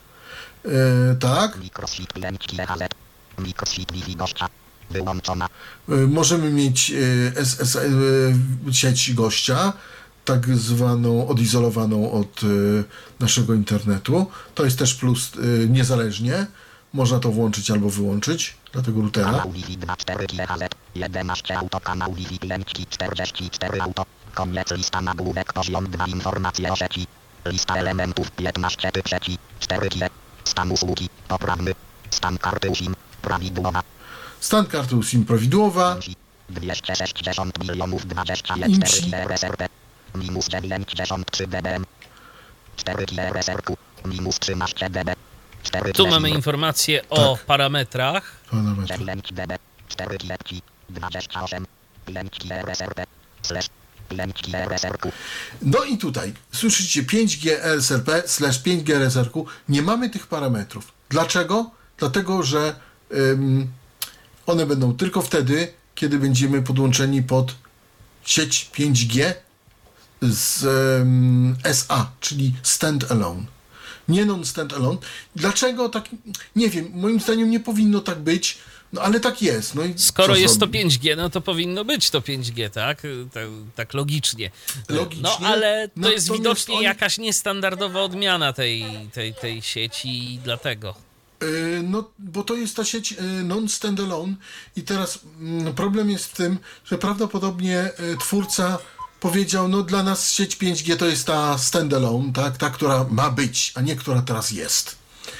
tak. microchip pięć GHz, microchip Wi-Fi gościa, wyłączona, E, możemy mieć e, S S, e, sieć gościa, tak zwaną odizolowaną od e, naszego internetu. To jest też plus e, niezależnie. Można to włączyć albo wyłączyć dla tego routera. kanał Wi-Fi dwa cztery GHz, jedenaście auto, kanał Wi-Fi pięć czterdzieści cztery auto, koniec lista nagłówek poziom dwa informacje o sieci, lista elementów piętnaście typ sieci, cztery G, stan usługi, poprawny, stan karty SIM, prawidłowa, Stan karty SIM prawidłowa. dwieście sześćdziesiąt milionów dwadzieścia jeden cztery G R S R P, minus dziewięćdziesiąt trzy dB, cztery G R S R Q, minus trzynaście dB, cztery G Tu mamy informacje o Tak. parametrach. Parametry. dziewięć dB, cztery G dwadzieścia osiem, pięć G R S R P, slash pięć G R S R Q, No i tutaj słyszycie pięć G R S R P slash pięć G R S R Q. Nie mamy tych parametrów. Dlaczego? Dlatego, że ym, one będą tylko wtedy, kiedy będziemy podłączeni pod sieć pięć G z ym, S A, czyli standalone. Nie non-standalone. Dlaczego tak? Nie wiem. Moim zdaniem nie powinno tak być, no ale tak jest. No i Skoro co jest to zrobić? pięć G, no to powinno być to pięć G, tak? Tak, tak logicznie. Logicznie. No ale to jest Natomiast widocznie oni- jakaś niestandardowa odmiana tej, tej, tej sieci i dlatego. Yy, No, bo to jest ta sieć yy, non-standalone i teraz mm, problem jest w tym, że prawdopodobnie yy, twórca powiedział, no dla nas sieć pięć G to jest ta standalone, tak, ta, która ma być, a nie która teraz jest.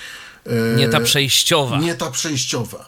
Yy, Nie ta przejściowa. Nie ta przejściowa.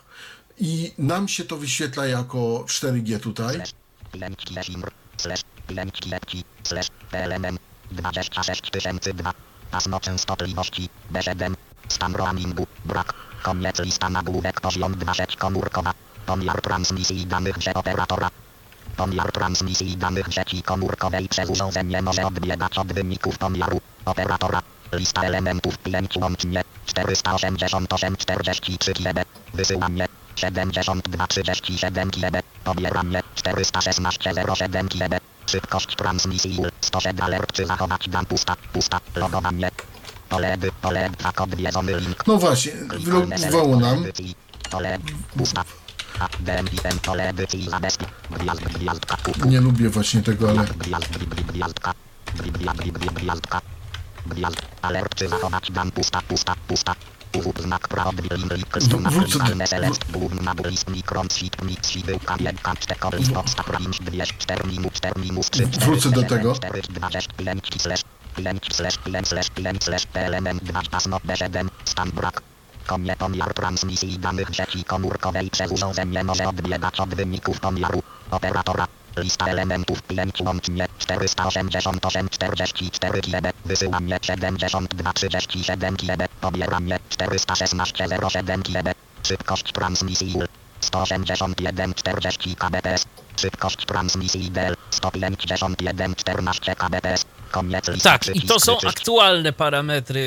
I nam się to wyświetla jako cztery G tutaj. pięć G SIMR, slash pięć G slash P L M dwadzieścia sześć tysięcy dwa, pasmo częstotliwości B siedem, stan roamingu, brak, koniec lista nagłówek poziom dwa sieć komórkowa, pomiar transmisji danych z operatora. Pomiar transmisji danych w sieci komórkowej przez urządzenie może odbiegać od wyników pomiaru operatora. Lista elementów pięć łącznie czterysta osiemdziesiąt osiem czterdzieści trzy GB. Wysyłanie siedemdziesiąt dwa trzydzieści siedem GB. Pobieranie czterysta szesnaście zero siedem GB. Szybkość transmisji sto siedem alert czy zachować dan pusta, pusta, logowanie. Pole, pole, dwa kod wierzony link. No właśnie, wylogowało nam. Pole, pusta. A, D M I N, pole edycji zabezpiecz. Gwiazd, gwiazdka, kuku. Nie lubię właśnie tego, ale... Gwiazd, gwiazdka. Gwiazd, gwiazdka. Gwiazd, alert czy zachować dan pusta, pusta, pusta. Uwód znak praodwilin link struna Wrócę do- klikalne select główna list mikron sheet mix sibyłka jedka cztery list podstaw range dwieście cztery minus cztery minus trzy Wrócę do tego. cztery dwadzieścia pięć slash pięć slash pięć slash pięć slash P L M dwa pasmo B siedem stan brak. Komie pomiar transmisji danych w sieci komórkowej przez urządzenie może odbiegać od wyników pomiaru operatora. Lista elementów pięć łącznie czterysta osiemdziesiąt osiem czterdzieści cztery GB. Wysyłanie siedemdziesiąt dwa trzydzieści siedem GB. Pobieranie czterysta szesnaście zero siedem GB. Szybkość transmisji sto osiemdziesiąt jeden czterdzieści kbps. Szybkość transmisji D L sto pięćdziesiąt jeden czternaście kbps. Koniec listy. Tak, i to przycisk, są przycisk. aktualne parametry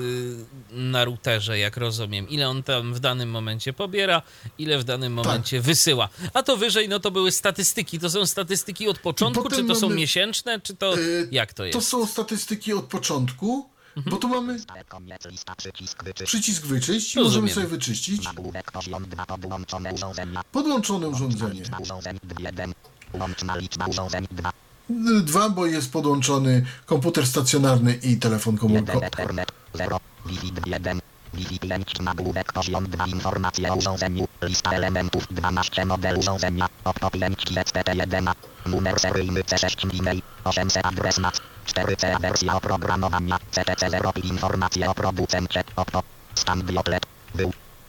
y, na routerze, jak rozumiem. Ile on tam w danym momencie pobiera, ile w danym momencie wysyła. A to wyżej, no to były statystyki. To są statystyki od początku, potem czy to są mamy- miesięczne, czy to... Yy, Jak to To jest? są statystyki od początku, bo tu mamy Koniec lista, przycisk wyczyść. przycisk wyczyść i Rozumiem. możemy sobie wyczyścić Nagłówek poziom dwa podłączone urządzenia. podłączone urządzenie. Liczba urządzeń jeden. Łączna liczba urządzeń dwa. Dwa, bo jest podłączony komputer stacjonarny i telefon komórkowy. Ethernet zero. Wi-Fi jeden. Wi-Fi pięć. Nagłówek poziom dwa. Informacje o urządzeniu. Lista elementów dwanaście. Model urządzenia. Opto pięć Z P T jeden. Numer seryjny C sześć. E-mail. osiemset adres N A C. cztery C wersja oprogramowania. C T C zero. Informacje o producencie. Opto. Stan bioplet. Był.